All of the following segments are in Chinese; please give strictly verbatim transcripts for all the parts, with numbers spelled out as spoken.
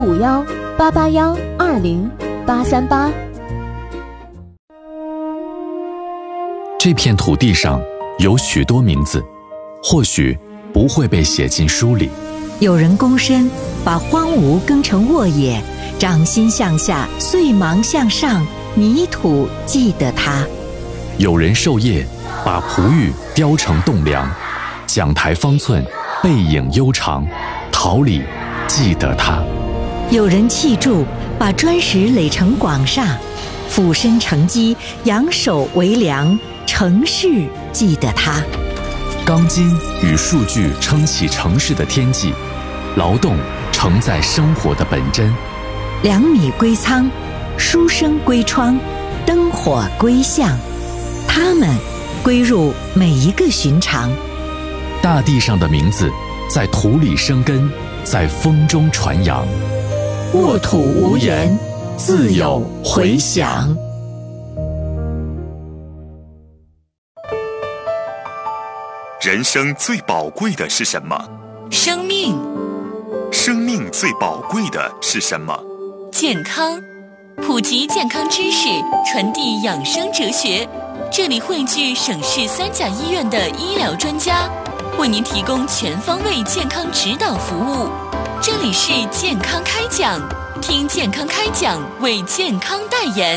五幺八八幺二零八三八。 这片土地上有许多名字，或许不会被写进书里。 有人躬身，把荒芜耕成沃野，掌心向下，碎芒向上，泥土记得它。 有人授业，把璞玉雕成栋梁，讲台方寸，背影悠长，桃李记得它。 有人砌筑，把砖石垒成广厦，俯身承基，仰首为梁，城市记得它。 钢筋与数据撑起城市的天际，劳动承载生活的本真。 粮米归仓，书生归窗，灯火归巷，它们归入每一个寻常。 大地上的名字在土里生根，在风中传扬。 沃土无言，自有回响。 人生最宝贵的是什么？ 生命。 生命最宝贵的是什么？ 健康。普及健康知识，传递养生哲学。这里汇聚省市三甲医院的医疗专家，为您提供全方位健康指导服务。这里是健康开讲，听健康开讲，为健康代言。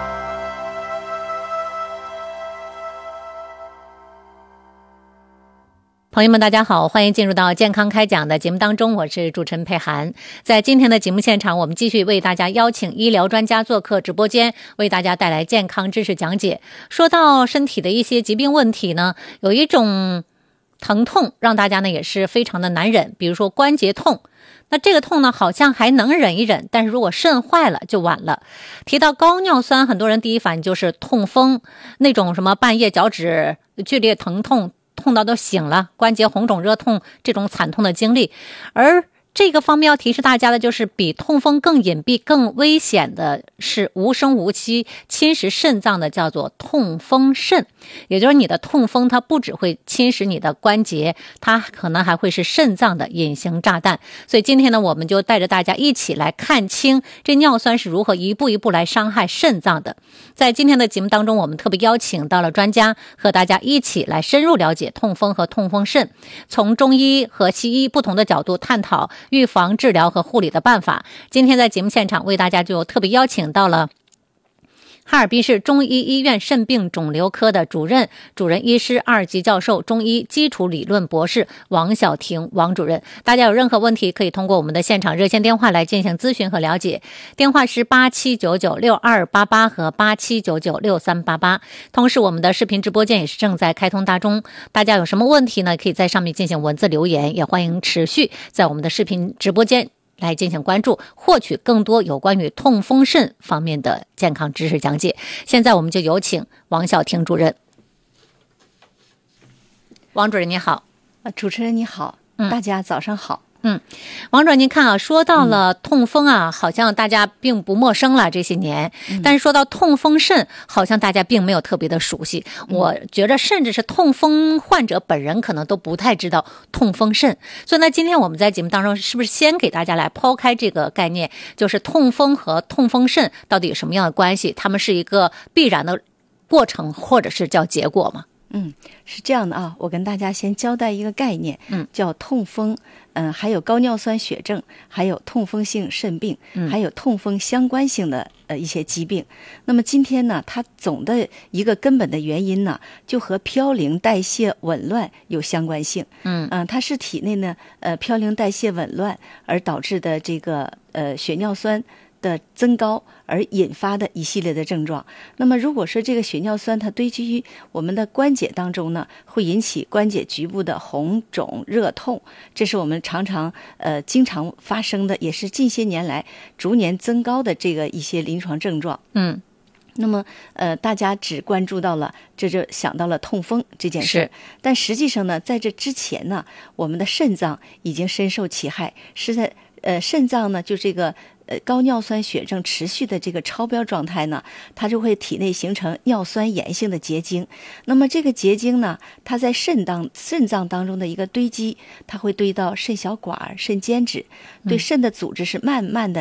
朋友们大家好，欢迎进入到健康开讲的节目当中，我是主持人佩涵。在今天的节目现场，我们继续为大家邀请医疗专家做客直播间，为大家带来健康知识讲解。说到身体的一些疾病问题呢，有一种疼痛让大家呢也是非常的难忍，比如说关节痛。那这个痛呢好像还能忍一忍，但是如果肾坏了就晚了。提到高尿酸，很多人第一反应就是痛风，那种什么半夜脚趾剧烈疼痛，痛到都醒了，关节红肿热痛，这种惨痛的经历。而这个方面要提示大家的就是比痛风更隐蔽更危险的是无声无息侵蚀肾脏的，叫做痛风肾。也就是你的痛风它不只会侵蚀你的关节，它可能还会是肾脏的隐形炸弹。所以今天呢，我们就带着大家一起来看清这尿酸是如何一步一步来伤害肾脏的。在今天的节目当中，我们特别邀请到了专家，和大家一起来深入了解痛风和痛风肾，从中医和西医不同的角度探讨预防、治疗和护理的办法。今天在节目现场为大家就特别邀请到了哈尔滨市中医医院肾病肿瘤科的主任、主任医师、二级教授、中医基础理论博士王晓婷王主任。大家有任何问题可以通过我们的现场热线电话来进行咨询和了解，电话是八七九九六二八八和八七九九六三八八。同时我们的视频直播间也是正在开通当中，大家有什么问题呢，可以在上面进行文字留言，也欢迎持续在我们的视频直播间来进行关注，获取更多有关于痛风肾方面的健康知识讲解。现在我们就有请王晓婷主任。王主任你好。 主持人你好、嗯、大家早上好。 嗯，王主任您看啊，说到了痛风啊、嗯、好像大家并不陌生了这些年、嗯、但是说到痛风肾好像大家并没有特别的熟悉、嗯、我觉得甚至是痛风患者本人可能都不太知道痛风肾。所以呢，今天我们在节目当中是不是先给大家来抛开这个概念，就是痛风和痛风肾到底有什么样的关系，它们是一个必然的过程或者是叫结果吗？ 嗯，是这样的啊，我跟大家先交代一个概念，嗯，叫痛风，嗯、呃，还有高尿酸血症，还有痛风性肾病，嗯，还有痛风相关性的呃一些疾病。那么今天呢，它总的一个根本的原因呢，就和嘌呤代谢紊乱有相关性，嗯嗯、呃，它是体内呢呃嘌呤代谢紊乱而导致的这个呃血尿酸的增高而引发的一系列的症状。那么如果说这个血尿酸它堆积于我们的关节当中呢，会引起关节局部的红肿热痛，这是我们常常呃经常发生的，也是近些年来逐年增高的这个一些临床症状。嗯，那么呃大家只关注到了，这就想到了痛风这件事，但实际上呢，在这之前呢，我们的肾脏已经深受其害，是在呃肾脏呢就这个呃高尿酸血症持续的这个超标状态呢，它就会体内形成尿酸盐性的结晶。那么这个结晶呢，它在肾当肾脏当中的一个堆积，它会堆到肾小管、肾间质，对肾的组织是慢慢的